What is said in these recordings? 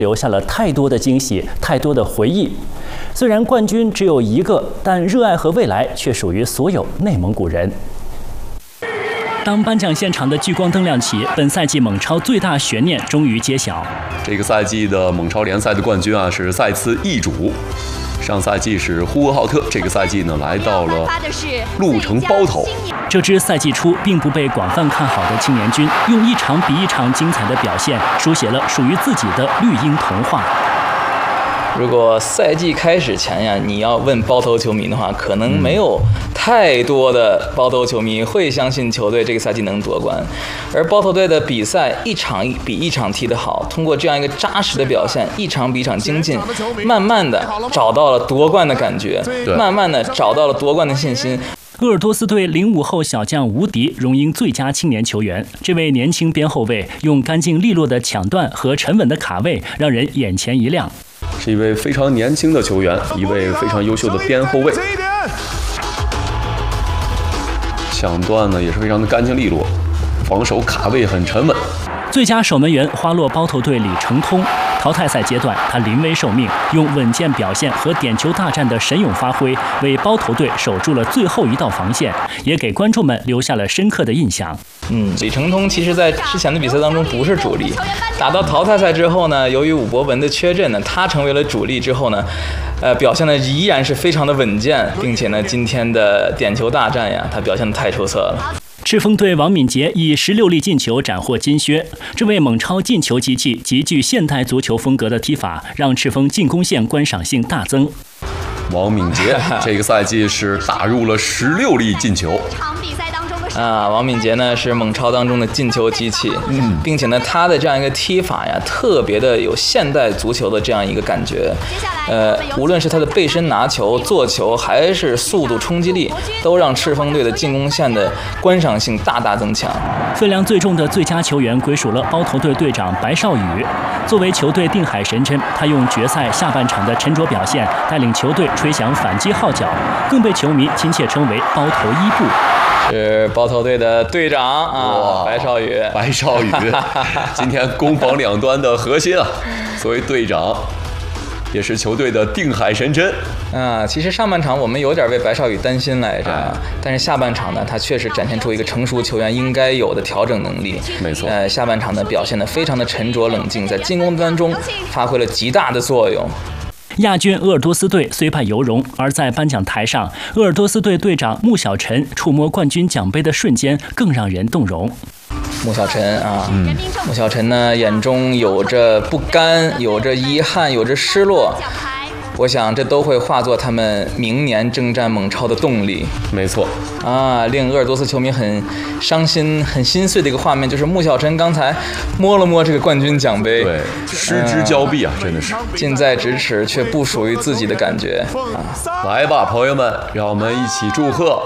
留下了太多的惊喜，太多的回忆。虽然冠军只有一个，但热爱和未来却属于所有内蒙古人。当颁奖现场的聚光灯亮起，本赛季蒙超最大悬念终于揭晓。 这个赛季的蒙超联赛的冠军啊是再次易主。上赛季是呼和浩特，这个赛季呢来到了鹿城包头。 这支赛季初并不被广泛看好的青年军，用一场比一场精彩的表现，书写了属于自己的绿茵童话。 如果赛季开始前呀，你要问包头球迷的话，可能没有太多的包头球迷会相信球队这个赛季能夺冠。而包头队的比赛一场比一场踢得好，通过这样一个扎实的表现，一场比一场精进，慢慢的找到了夺冠的感觉，慢慢的找到了夺冠的信心。 鄂尔多斯队05后小将吴迪荣膺最佳青年球员。这位年轻边后卫用干净利落的抢断和沉稳的卡位，让人眼前一亮。 是一位非常年轻的球员，一位非常优秀的边后卫。抢断呢也是非常的干净利落，防守卡位很沉稳。 最佳守门员花落包头队李成通。淘汰赛阶段，他临危受命，用稳健表现和点球大战的神勇发挥，为包头队守住了最后一道防线，也给观众们留下了深刻的印象。 李成通其实在之前的比赛当中不是主力，打到淘汰赛之后呢，由于武博文的缺阵呢，他成为了主力之后呢，表现的依然是非常的稳健，并且呢，今天的点球大战呀，他表现的太出色了。 赤峰队王敏杰以16粒进球斩获金靴。这位蒙超进球机器极具现代足球风格的踢法，让赤峰进攻线观赏性大增。 王敏杰这个赛季是打入了16粒进球。 王敏杰呢是蒙超当中的进球机器，并且呢他的这样一个踢法呀，特别的有现代足球的这样一个感觉。无论是他的背身拿球、做球，还是速度、冲击力，都让赤峰队的进攻线的观赏性大大增强。 分量最重的最佳球员归属了包头队队长白少宇。作为球队定海神针，他用决赛下半场的沉着表现，带领球队吹响反击号角，更被球迷亲切称为包头伊布。 是包头队的队长啊，白少宇。 白少宇，今天攻防两端的核心啊，作为队长，也是球队的定海神针。 其实上半场我们有点为白少宇担心来着，但是下半场呢，他确实展现出一个成熟球员应该有的调整能力。 没错。 下半场呢表现得非常的沉着冷静，在进攻端中发挥了极大的作用。 亚军鄂尔多斯队虽败犹荣，而在颁奖台上，鄂尔多斯队队长穆小晨触摸冠军奖杯的瞬间更让人动容。 穆小晨穆小晨呢眼中有着不甘，有着遗憾，有着失落。我想这都会化作他们明年征战蒙超的动力。 没错令鄂尔多斯球迷很伤心、很心碎的一个画面，就是穆小晨刚才摸了摸这个冠军奖杯， 对，失之交臂啊，真的是近在咫尺却不属于自己的感觉来吧，朋友们，让我们一起祝贺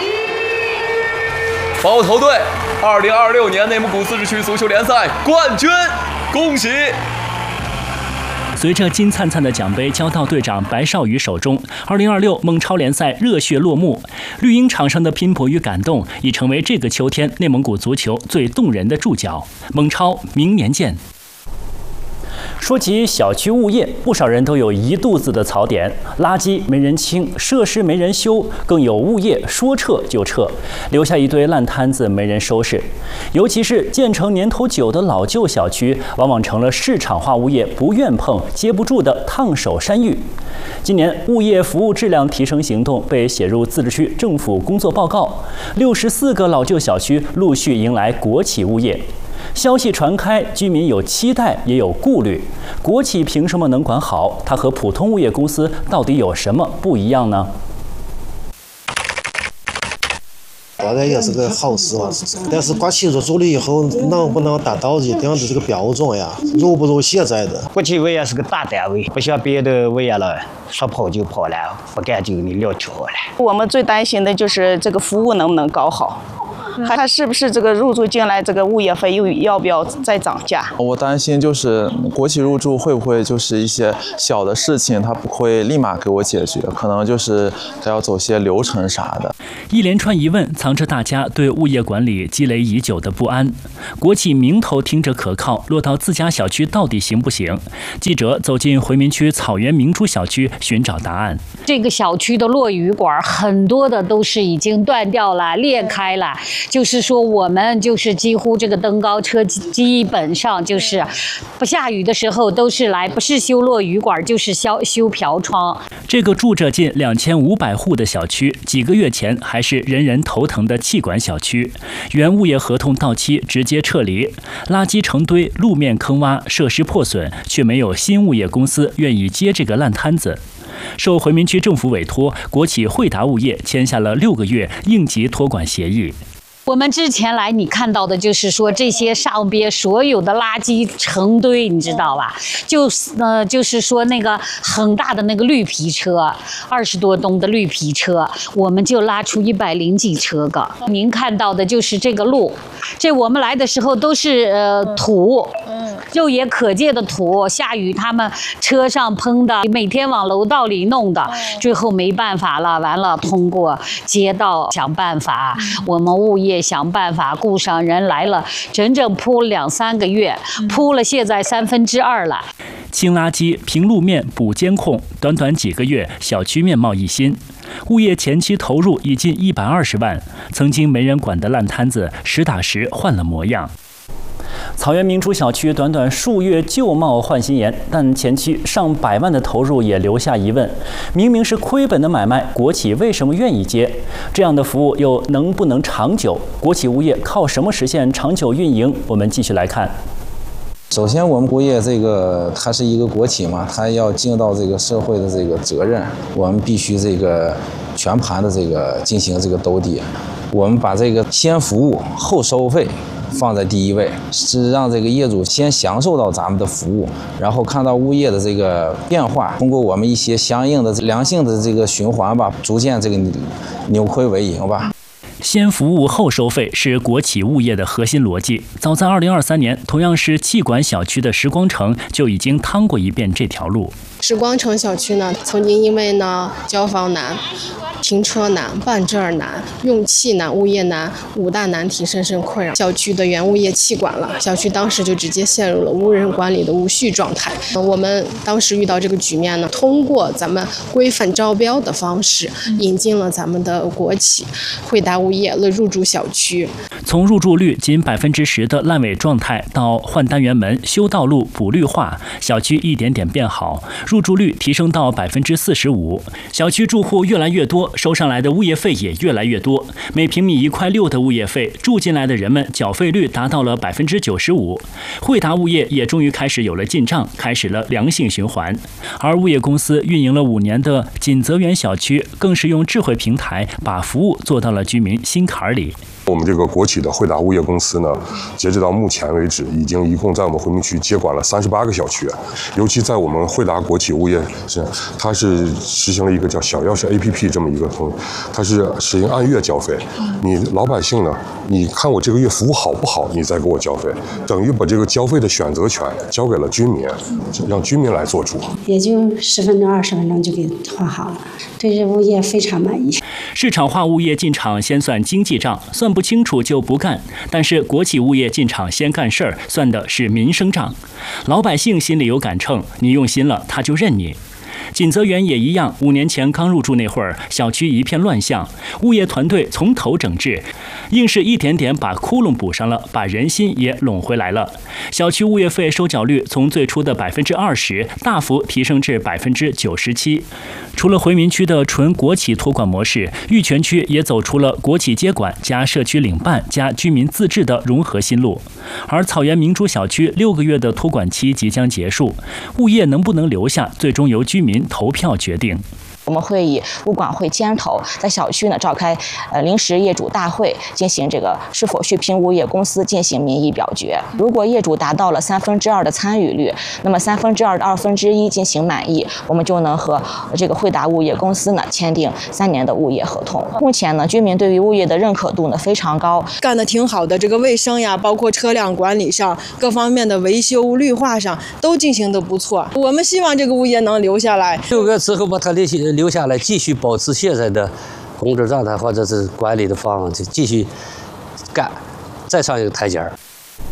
包头队2026年内蒙古自治区足球联赛冠军，恭喜！ 随着金灿灿的奖杯交到队长白少宇手中，2026蒙超联赛热血落幕。绿茵场上的拼搏与感动，已成为这个秋天内蒙古足球最动人的注脚。蒙超，明年见。说起小区物业，不少人都有一肚子的槽点：垃圾没人清，设施没人修，更有物业说撤就撤，留下一堆烂摊子没人收拾。尤其是建成年头久的老旧小区，往往成了市场化物业不愿碰、接不住的烫手山芋。今年物业服务质量提升行动被写入自治区政府工作报告，64个老旧小区陆续迎来国企物业。消息传开，居民有期待也有顾虑。国企凭什么能管好？它和普通物业公司到底有什么不一样呢？ 大概也是个好事吧，但是国企入驻了以后，能不能达到一定的这个标准呀？如不如现在的？ 国企物业是个大单位，不像别的物业了，说跑就跑了，不干就你撂挑了。 我们最担心的就是这个服务能不能搞好。 他是不是这个入驻进来这个物业费又要不要再涨价？ 我担心就是国企入驻会不会就是一些小的事情他不会立马给我解决，可能就是他要走些流程啥的。 一连串疑问藏着大家对物业管理积累已久的不安。国企名头听着可靠，落到自家小区到底行不行？记者走进回民区草原明珠小区寻找答案。 这个小区的落雨管很多的都是已经断掉了、裂开了，就是说我们就是几乎这个登高车基本上就是不下雨的时候都是来，不是修落雨管就是修飘窗。 这个住着近2500户的小区，几个月前还是人人头疼的气管小区，原物业合同到期直接撤离，垃圾成堆，路面坑洼，设施破损，却没有新物业公司愿意接这个烂摊子。受回民区政府委托，国企惠达物业签下了6个月应急托管协议。 我们之前来，你看到的就是说这些上边所有的垃圾成堆，你知道吧？就是说那个很大的那个绿皮车，20多吨的绿皮车，我们就拉出100几车个。您看到的就是这个路，这我们来的时候都是土，肉眼可见的土，下雨他们车上喷的，每天往楼道里弄的，最后没办法了，完了通过街道想办法，我们物业想办法雇上人来了，整整铺了2-3个月，铺了现在2/3了。 清垃圾、平路面、补监控，短短几个月，小区面貌一新。物业前期投入已近120万，曾经没人管的烂摊子，实打实换了模样。草原明珠小区短短数月旧貌换新颜，但前期上百万的投入也留下疑问：明明是亏本的买卖，国企为什么愿意接？这样的服务又能不能长久？国企物业靠什么实现长久运营？我们继续来看。 首先，我们物业它是一个国企嘛，它要尽到这个社会的这个责任，我们必须全盘的进行兜底。我们把先服务后收费放在第一位，是让业主先享受到咱们的服务，然后看到物业的变化，通过我们一些相应的良性的循环吧，逐渐扭亏为盈吧。 先服务后收费是国企物业的核心逻辑。早在2023年，同样是气管小区的时光城就已经趟过一遍这条路。 时光城小区呢，曾经因为呢交房难、停车难、办证难、用气难、物业难5大难题深深困扰小区的原物业气管了，小区当时就直接陷入了无人管理的无序状态。我们当时遇到这个局面呢，通过咱们规范招标的方式，引进了咱们的国企惠达物业入驻小区。 从入住率仅10%的烂尾状态到换单元门、修道路、补绿化，小区一点点变好，入住率提升到45%。小区住户越来越多，收上来的物业费也越来越多。每平米1.6块的物业费，住进来的人们缴费率达到了95%。惠达物业也终于开始有了进账，开始了良性循环。而物业公司运营了5年的锦泽园小区，更是用智慧平台把服务做到了居民心坎里。 我们这个国企的惠达物业公司呢，截止到目前为止，一共在我们回民区接管了38个小区。尤其在我们惠达国企物业它是实行了一个叫小钥匙 APP 这么一个它是实行按月交费。你老百姓呢，你看我这个月服务好不好，你再给我交费，等于把这个交费的选择权交给了居民，让居民来做主。 也就10分钟、20分钟就给换好了，对这物业非常满意。 市场化物业进场先算经济账，算不清楚就不干。但是国企物业进场先干事儿，算的是民生账。老百姓心里有杆秤，你用心了，他就认你。锦泽园也一样，5年前刚入住那会儿，小区一片乱象，物业团队从头整治，硬是一点点把窟窿补上了，把人心也拢回来了。小区物业费收缴率从最初的20%大幅提升至97%。除了回民区的纯国企托管模式，玉泉区也走出了国企接管加社区领办加居民自治的融合新路。而草原明珠小区6个月的托管期即将结束，物业能不能留下，最终由居民投票决定。 我们会以物管会牵头，在小区呢召开临时业主大会，进行这个是否续聘物业公司进行民意表决。如果业主达到了2/3的参与率，那么2/3的1/2进行满意，我们就能和这个惠达物业公司呢签订3年的物业合同。目前呢，居民对于物业的认可度呢非常高， 干得挺好的。这个卫生呀，包括车辆管理上各方面的维修、绿化上都进行得不错。我们希望这个物业能留下来。 6个月之后把它留下来，继续保持现在的工作状态或者是管理的方案，就继续干，再上一个台阶儿。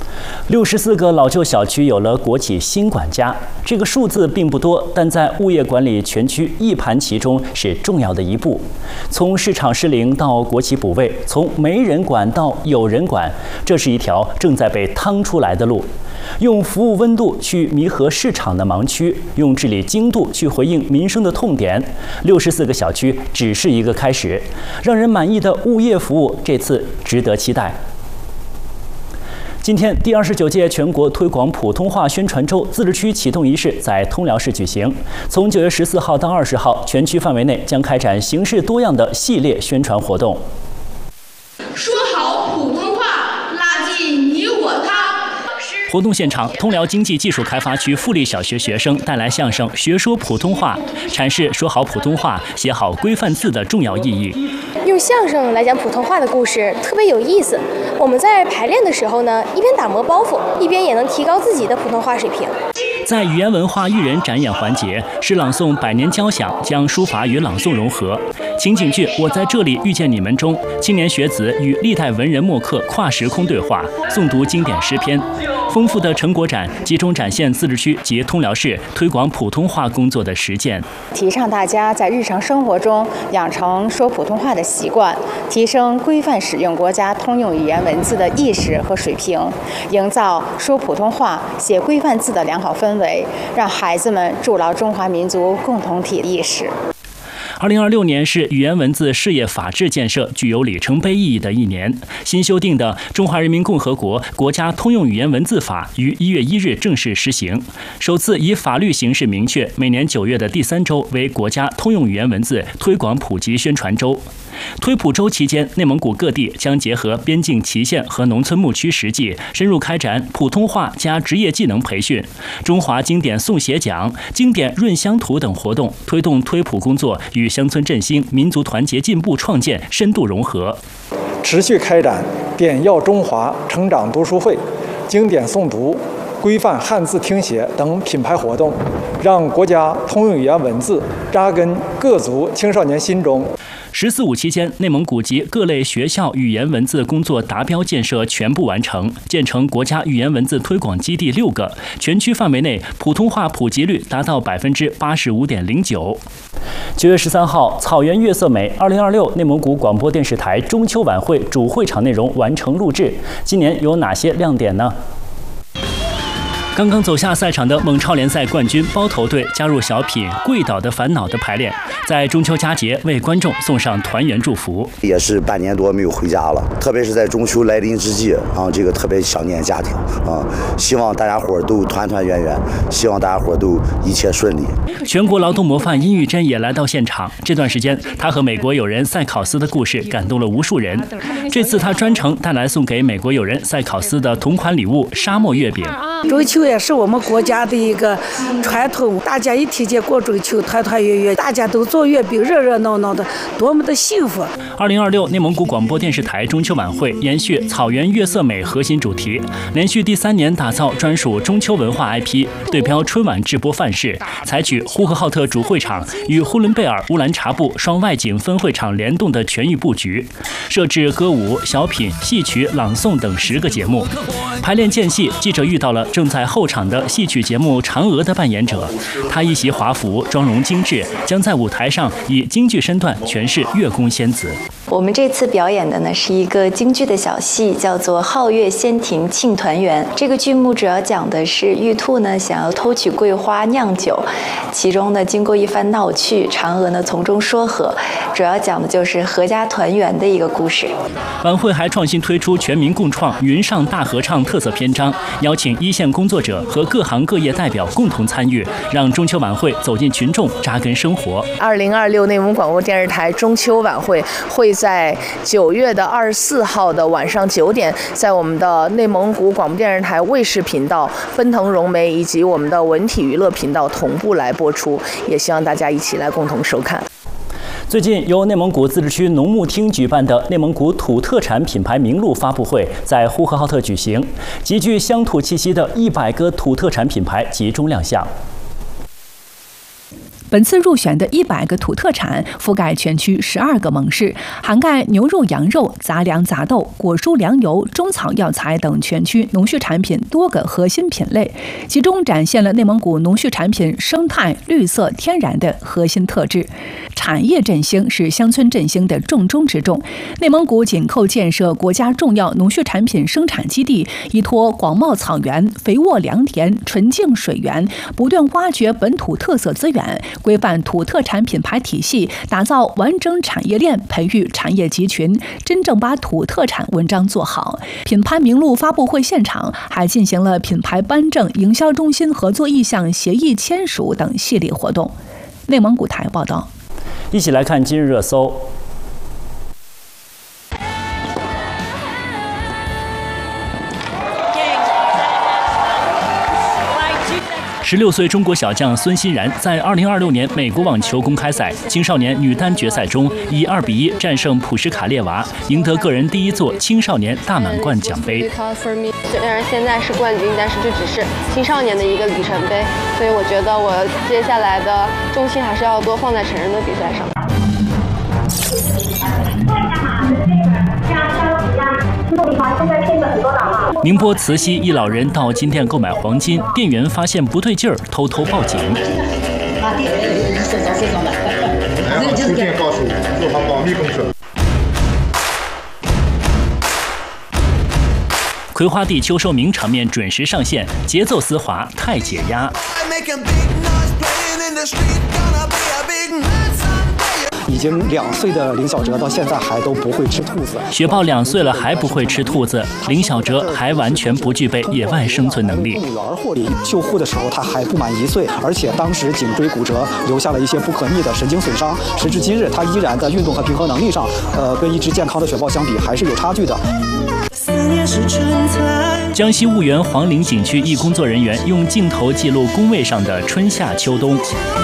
64个老旧小区有了国企新管家，这个数字并不多，但在物业管理全区一盘棋中是重要的一步。从市场失灵到国企补位，从没人管到有人管，这是一条正在被趟出来的路。用服务温度去弥合市场的盲区，用治理精度去回应民生的痛点。64个小区只是一个开始，让人满意的物业服务这次值得期待。今天，第29届全国推广普通话宣传周自治区启动仪式在通辽市举行。从9月14号到20号，全区范围内将开展形式多样的系列宣传活动。 说好普通话，拉近你我他。 活动现场，通辽经济技术开发区富力小学学生带来相声《学说普通话》，阐释说好普通话、写好规范字的重要意义。 用相声来讲普通话的故事特别有意思。我们在排练的时候呢，一边打磨包袱，一边也能提高自己的普通话水平。 在语言文化育人展演环节，诗朗诵百年交响将书法与朗诵融合。情景剧《我在这里遇见你们》中，青年学子与历代文人墨客跨时空对话，诵读经典诗篇。丰富的成果展集中展现自治区及通辽市推广普通话工作的实践， 提倡大家在日常生活中养成说普通话的习惯，提升规范使用国家通用语言文字的意识和水平，营造说普通话、写规范字的良好氛围，让孩子们筑牢中华民族共同体意识。 2026年是语言文字事业法治建设具有里程碑意义的一年。新修订的《中华人民共和国国家通用语言文字法》于1月1日正式施行，首次以法律形式明确，每年9月的第3周为国家通用语言文字推广普及宣传周。推普周期间，内蒙古各地将结合边境旗县和农村牧区实际，深入开展普通话加职业技能培训、中华经典诵写讲、经典润乡土等活动，推动推普工作与乡村振兴、民族团结进步创建深度融合。 持续开展点耀中华、成长读书会、经典诵读、规范汉字听写等品牌活动，让国家通用语言文字扎根各族青少年心中。 “14·5”期间，内蒙古及各类学校语言文字工作达标建设全部完成，建成国家语言文字推广基地6个，全区范围内普通话普及率达到85.09%。9月13号，草原月色美2026内蒙古广播电视台中秋晚会主会场内容完成录制，今年有哪些亮点呢？刚刚走下赛场的蒙超联赛冠军包头队加入小品《跪倒的烦恼》的排练，在中秋佳节为观众送上团圆祝福。 也是半年多没有回家了，特别是在中秋来临之际啊，这个特别想念家庭啊，希望大家伙都团团圆圆，希望大家伙都一切顺利。 全国劳动模范殷玉珍也来到现场，这段时间他和美国友人塞考斯的故事感动了无数人。这次他专程带来送给美国友人塞考斯的同款礼物——沙漠月饼。 中秋也是我们国家的一个传统，大家一提起过中秋，团团圆圆，大家都做月饼，热热闹闹的，多么的幸福。 2026内蒙古广播电视台中秋晚会延续草原月色美核心主题，连续第3年打造专属中秋文化 IP， 对标春晚直播范式，采取呼和浩特主会场与呼伦贝尔乌兰察布双外景分会场联动的全域布局，设置歌舞、小品、戏曲、朗诵等10个节目。排练间隙，记者遇到了正在候场的戏曲节目《嫦娥》的扮演者，她一袭华服，妆容精致，将在舞台上以京剧身段诠释月宫仙子。 我我们这次表演的呢是一个京剧的小戏，叫做《皓月仙庭庆团圆》。这个剧目主要讲的是玉兔呢想要偷取桂花酿酒，其中呢经过一番闹剧，嫦娥呢从中说和，主要讲的就是阖家团圆的一个故事。 晚会还创新推出全民共创云上大合唱特色篇章，邀请一线工作者和各行各业代表共同参与，让中秋晚会走进群众，扎根生活。 2026内蒙广播电视台中秋晚会会在9月24号的晚上9点，在我们的内蒙古广播电视台卫视频道、奔腾融媒以及我们的文体娱乐频道同步来播出，也希望大家一起来共同收看。 最近由内蒙古自治区农牧厅举办的内蒙古土特产品牌名录发布会在呼和浩特举行，极具乡土气息的100个土特产品牌集中亮相。 本次入选的100个土特产覆盖全区12个盟市，涵盖牛肉、羊肉、杂粮、杂豆、果蔬、粮油、中草药材等全区农畜产品多个核心品类，其中展现了内蒙古农畜产品生态、绿色、天然的核心特质。产业振兴是乡村振兴的重中之重。内蒙古紧扣建设国家重要农畜产品生产基地，依托广袤草原、肥沃良田、纯净水源，不断挖掘本土特色资源，规范土特产品牌体系，打造完整产业链，培育产业集群，真正把土特产文章做好。品牌名录发布会现场还进行了品牌颁证、营销中心合作意向协议签署等系列活动。内蒙古台报道。 一起来看今日热搜。16岁中国小将孙欣然在2026年美国网球公开赛青少年女单决赛中，以2-1战胜普什卡列娃，赢得个人第一座青少年大满贯奖杯。 虽然现在是冠军，但是这只是青少年的一个里程碑，所以我觉得我接下来的重心还是要多放在成人的比赛上。 宁波慈溪一老人到金店购买黄金，店员发现不对劲儿，偷偷报警。出店告诉做好保密工作。葵花地秋收名场面准时上线，节奏丝滑，太解压。 已经2岁的林小哲到现在还都不会吃兔子。 雪豹2岁了还不会吃兔子，林小哲还完全不具备野外生存能力。 动物园护理救护的时候他还不满1岁，而且当时颈椎骨折，留下了一些不可逆的神经损伤。时至今日，他依然在运动和平衡能力上，跟一只健康的雪豹相比还是有差距的。 江西婺源黄陵景区一工作人员用镜头记录工位上的春夏秋冬。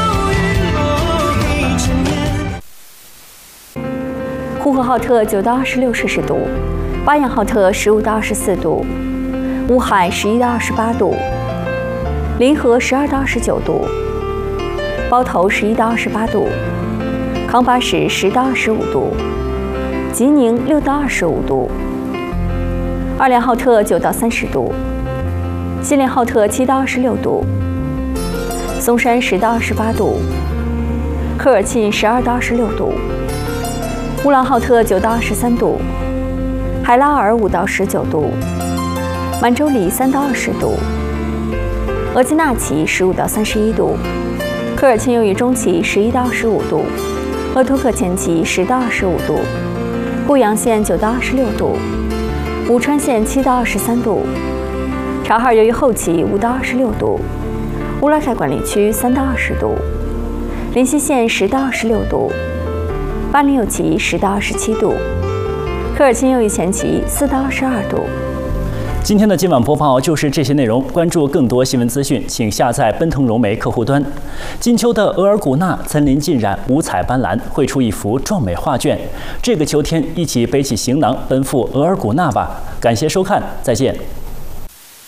呼和浩特9到26摄氏度，巴彦浩特15到24度，乌海11到28度，临河12到19度，包头11到28度，康巴什10到25度，吉宁6到25度，二连浩特9到30度，锡林浩特7到16度，松山10到18度，科尔沁12到16度。乌兰浩特9到13度，海拉尔5到19度，满洲里3到20度，额济纳旗15到31度，科尔沁右翼中旗11到15度，鄂图克前旗10到15度，固阳县9到26度，武川县7到13度，察哈尔右翼后旗5到26度，乌拉盖管理区3到20度，临西县10到16度。巴林右旗10到17度，科尔沁右翼前旗4到12度。 今天的今晚播报就是这些内容。关注更多新闻资讯，请下载奔腾融媒客户端。金秋的额尔古纳森林浸染，五彩斑斓，绘出一幅壮美画卷。这个秋天，一起背起行囊，奔赴额尔古纳吧！感谢收看，再见。